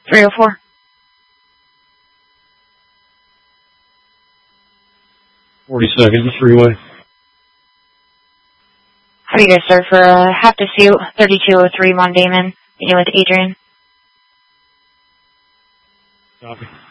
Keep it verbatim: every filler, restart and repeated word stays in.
three oh four. forty-second Freeway. How do you guys, sir, for uh, half to suit, thirty-two oh three Mon Damon, meeting with Adrian. Copy.